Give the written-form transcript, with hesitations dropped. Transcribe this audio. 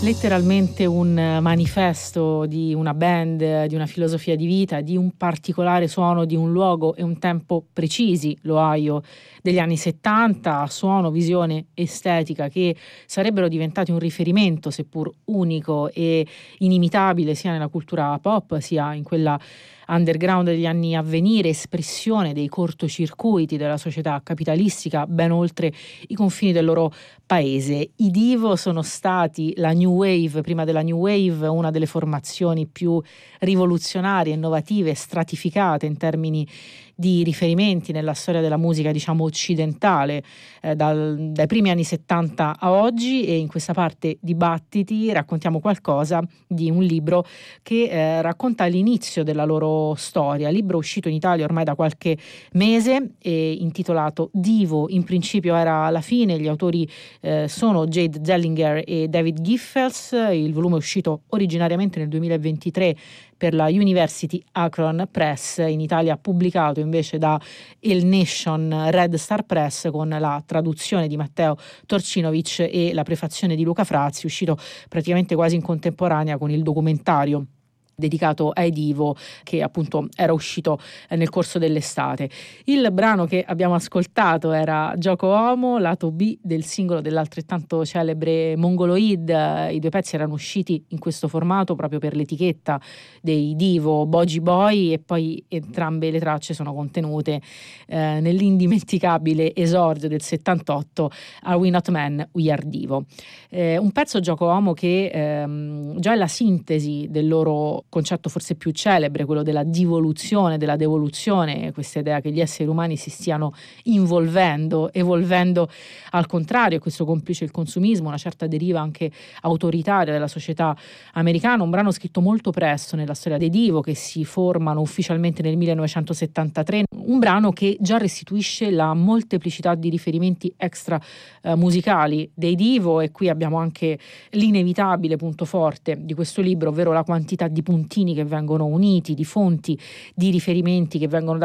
letteralmente un manifesto di una band, di una filosofia di vita, di un particolare suono, di un luogo e un tempo precisi, l'Ohio degli anni '70, suono, visione, estetica che sarebbero diventati un riferimento, seppur unico e inimitabile, sia nella cultura pop, sia in quella underground degli anni a venire, espressione dei cortocircuiti della società capitalistica ben oltre i confini del loro paese. I Divo sono stati la New Wave, prima della New Wave, una delle formazioni più rivoluzionarie, innovative, stratificate in termini di riferimenti nella storia della musica, diciamo, occidentale, dai primi anni '70 a oggi, e in questa parte Dibattiti raccontiamo qualcosa di un libro che racconta l'inizio della loro storia, libro uscito in Italia ormai da qualche mese e intitolato Divo, in principio era la fine. Gli autori sono Jade Dellinger e David Giffels. Il volume è uscito originariamente nel 2023 per la University Akron Press, in Italia pubblicato invece da El Nation Red Star Press con la traduzione di Matteo Torcinovic e la prefazione di Luca Frazzi, uscito praticamente quasi in contemporanea con il documentario dedicato ai Divo, che appunto era uscito nel corso dell'estate. Il brano che abbiamo ascoltato era Gioco Omo, lato B del singolo dell'altrettanto celebre Mongoloid. I due pezzi erano usciti in questo formato proprio per l'etichetta dei Divo, Boji Boy, e poi entrambe le tracce sono contenute nell'indimenticabile esordio del '78 Are We Not Men, We Are Divo. Un pezzo, Gioco Omo, che già è la sintesi del loro concetto forse più celebre, quello della divoluzione, della devoluzione, questa idea che gli esseri umani si stiano involvendo, evolvendo al contrario, e questo complice il consumismo, una certa deriva anche autoritaria della società americana. Un brano scritto molto presto nella storia dei Divo, che si formano ufficialmente nel 1973, un brano che già restituisce la molteplicità di riferimenti extra musicali dei Divo, e qui abbiamo anche l'inevitabile punto forte di questo libro, ovvero la quantità di puntini che vengono uniti, di fonti, di riferimenti che vengono